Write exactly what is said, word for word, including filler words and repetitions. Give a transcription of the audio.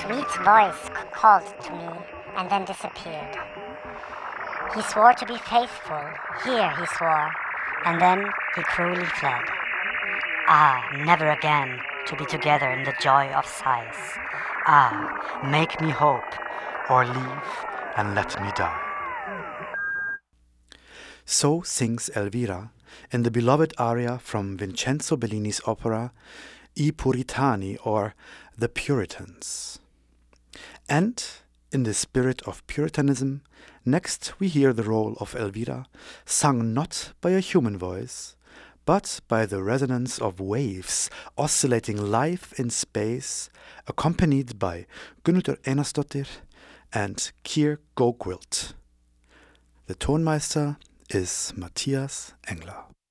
sweet voice called to me and then disappeared. He swore to be faithful, here he swore, and then he cruelly fled. Ah, never again to be together in the joy of sighs. Ah, make me hope, or leave and let me die. So sings Elvira in the beloved aria from Vincenzo Bellini's opera I Puritani, or The Puritans. And in the spirit of Puritanism, next we hear the role of Elvira, sung not by a human voice, but by the resonance of waves oscillating live in space, accompanied by Gunnhildur Einarsdóttir and Keir Gogwilt. The Tonmeister is Matthias Engler.